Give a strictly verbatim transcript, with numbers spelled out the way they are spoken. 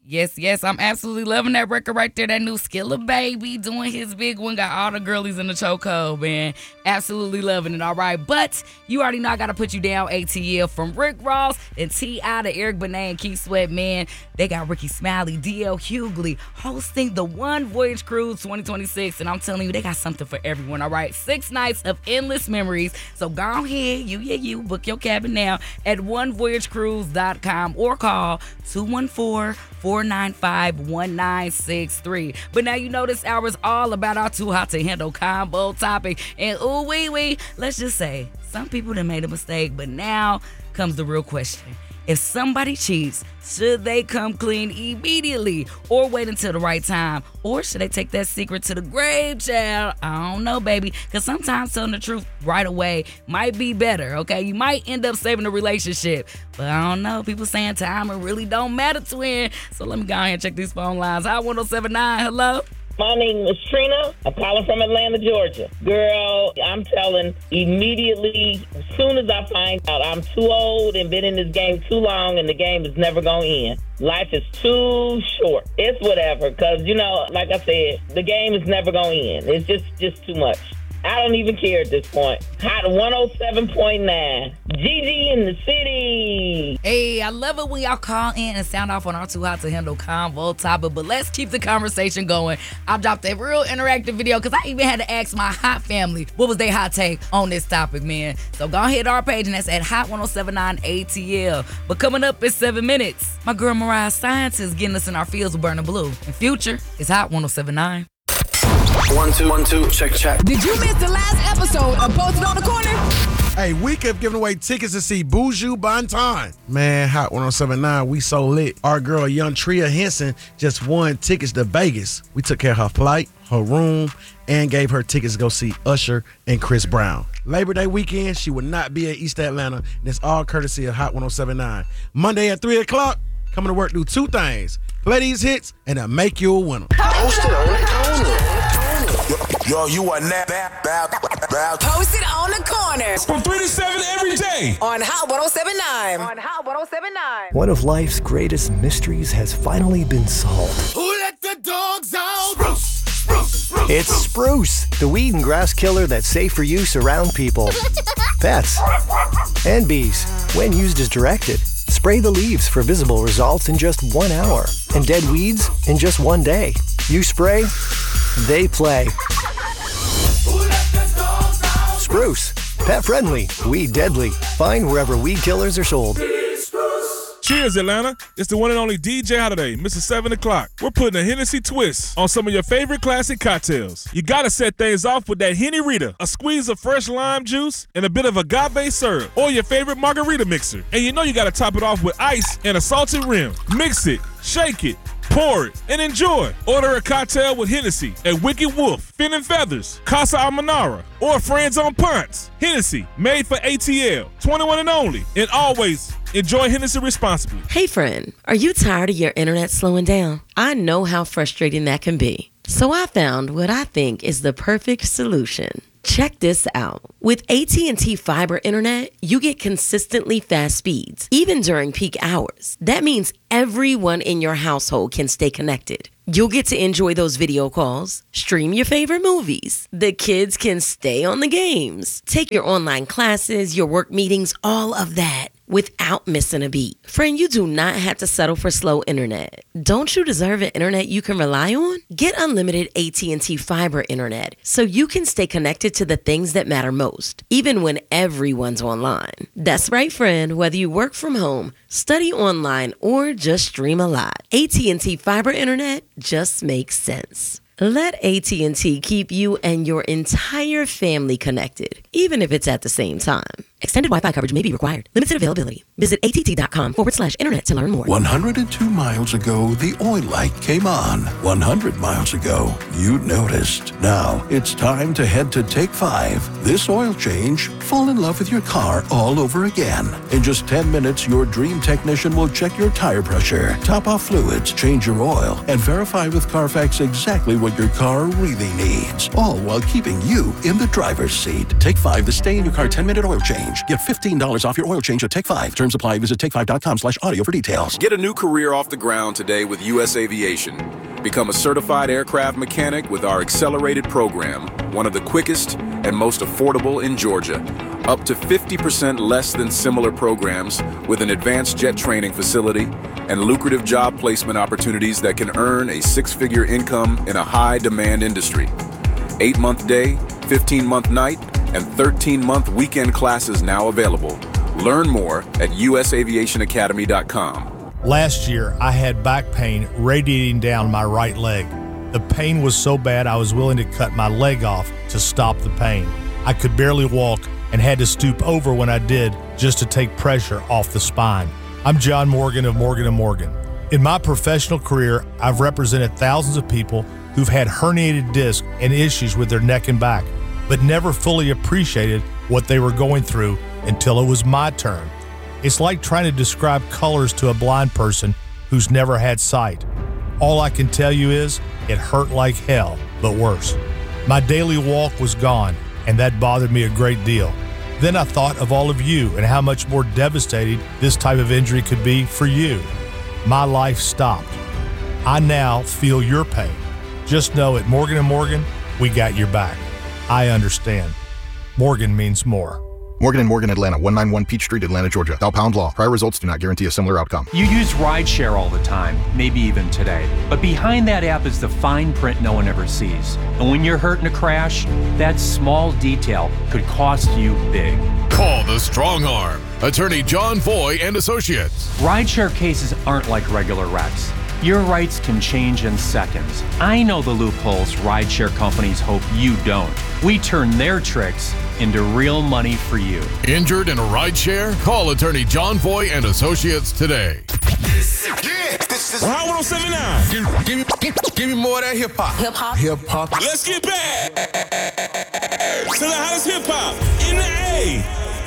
Yes, yes, I'm absolutely loving that record right there. That new Skilla Baby doing his big one. Got all the girlies in the chokehold, man. Absolutely loving it, all right. But you already know I got to put you down, A T L. From Rick Ross and T I to Eric Benet and Keith Sweat, man. They got Ricky Smiley, D L Hughley hosting the One Voyage Cruise twenty twenty-six. And I'm telling you, they got something for everyone, all right. Six nights of endless memories. So go ahead, you, yeah, you, book your cabin now at one voyage cruise dot com or call two one four, four nine five, one nine six three. But now you know this hour is all about our Too Hot to Handle combo topic. And ooh wee wee, let's just say, some people done made a mistake, but now comes the real question. If somebody cheats, should they come clean immediately or wait until the right time? Or should they take that secret to the grave, child? I don't know, baby. Because sometimes telling the truth right away might be better, okay? You might end up saving the relationship. But I don't know. People saying timing really don't matter, twin. So let me go ahead and check these phone lines. Hi, one oh seven nine. Hello? My name is Trina. I'm calling from Atlanta, Georgia. Girl, I'm telling immediately, as soon as I find out I'm too old and been in this game too long and the game is never going to end. Life is too short. It's whatever, because, you know, like I said, the game is never going to end. It's just, just too much. I don't even care at this point. Hot one oh seven point nine. Gigi in the city. Hey, I love it when y'all call in and sound off on our Too Hot to Handle convo topic, but let's keep the conversation going. I dropped a real interactive video because I even had to ask my hot family what was their hot take on this topic, man. So go ahead to our page, and that's at Hot one oh seven nine A T L. But coming up in seven minutes, my girl Mariah Science is getting us in our fields with Burning Blue. And Future is Hot one oh seven nine. One, two, one, two, check, check. Did you miss the last episode of Posted on the Corner? Hey, we kept giving away tickets to see Buju Banton. Man, Hot one oh seven nine, we so lit. Our girl, young Tria Henson, just won tickets to Vegas. We took care of her flight, her room, and gave her tickets to go see Usher and Chris Brown. Labor Day weekend, she will not be at East Atlanta, and it's all courtesy of Hot one oh seven nine. Monday at three o'clock, coming to work, do two things. Play these hits, and they'll make you a winner. Posted on the corner. Yo, you are now Posted on the Corner. From three to seven every day. On Hot one oh seven nine. On Hot one oh seven nine. One of life's greatest mysteries has finally been solved. Who let the dogs out? Spruce, spruce, spruce. It's Spruce, the weed and grass killer that's safe for use around people, pets, and bees. When used as directed, spray the leaves for visible results in just one hour, and dead weeds in just one day. You spray, they play. Spruce, pet friendly, weed deadly. Find wherever weed killers are sold. Cheers, Atlanta. It's the one and only D J Holiday, Mister seven o'clock. We're putting a Hennessy twist on some of your favorite classic cocktails. You gotta set things off with that Henny Rita, a squeeze of fresh lime juice, and a bit of agave syrup, or your favorite margarita mixer. And you know you gotta top it off with ice and a salted rim. Mix it, shake it, pour it, and enjoy. Order a cocktail with Hennessy at Wicked Wolf, Fin and Feathers, Casa Almanara, or Friends on Ponce. Hennessy, made for A T L, twenty-one and only, and always enjoy Hennessy responsibly. Hey friend, are you tired of your internet slowing down? I know how frustrating that can be. So I found what I think is the perfect solution. Check this out. With A T and T Fiber Internet, you get consistently fast speeds, even during peak hours. That means everyone in your household can stay connected. You'll get to enjoy those video calls, stream your favorite movies. The kids can stay on the games, take your online classes, your work meetings, all of that without missing a beat. Friend, you do not have to settle for slow internet. Don't you deserve an internet you can rely on? Get unlimited A T and T Fiber Internet so you can stay connected to the things that matter most, even when everyone's online. That's right, friend. Whether you work from home, study online, or just stream a lot, A T and T Fiber Internet just makes sense. Let A T and T keep you and your entire family connected, even if it's at the same time. Extended Wi-Fi coverage may be required. Limited availability. Visit att.com forward slash internet to learn more. one hundred two miles ago, the oil light came on. one hundred miles ago, you noticed. Now, it's time to head to Take Five. This oil change, fall in love with your car all over again. In just ten minutes, your dream technician will check your tire pressure, top off fluids, change your oil, and verify with Carfax exactly what your car really needs. All while keeping you in the driver's seat. Take Five, the stay in your car ten minute oil change. change. Get fifteen dollars off your oil change at Take five. Terms apply. Visit take five dot com slash audio for details. Get a new career off the ground today with U S Aviation. Become a certified aircraft mechanic with our accelerated program, one of the quickest and most affordable in Georgia. Up to fifty percent less than similar programs with an advanced jet training facility and lucrative job placement opportunities that can earn a six-figure income in a high-demand industry. Eight-month day, fifteen-month night, and thirteen-month weekend classes now available. Learn more at U S aviation academy dot com. Last year, I had back pain radiating down my right leg. The pain was so bad I was willing to cut my leg off to stop the pain. I could barely walk and had to stoop over when I did just to take pressure off the spine. I'm John Morgan of Morgan and Morgan. In my professional career, I've represented thousands of people who've had herniated discs and issues with their neck and back, but never fully appreciated what they were going through until it was my turn. It's like trying to describe colors to a blind person who's never had sight. All I can tell you is it hurt like hell, but worse. My daily walk was gone, and that bothered me a great deal. Then I thought of all of you and how much more devastating this type of injury could be for you. My life stopped. I now feel your pain. Just know at Morgan and Morgan, we got your back. I understand. Morgan means more. Morgan and Morgan Atlanta, one ninety-one Peach Street, Atlanta, Georgia. Dial pound law. Prior results do not guarantee a similar outcome. You use rideshare all the time, maybe even today. But behind that app is the fine print no one ever sees. And when you're hurt in a crash, that small detail could cost you big. Call the Strong Arm. Attorney John Foy and Associates. Rideshare cases aren't like regular wrecks. Your rights can change in seconds. I know the loopholes rideshare companies hope you don't. We turn their tricks into real money for you. Injured in a rideshare? Call attorney John Foy and Associates today. Yeah, this is Hot one oh seven point nine. Give, give, me- give, give me more of that hip hop. Hip hop. Hip hop. Let's get back to the hottest hip hop in the A.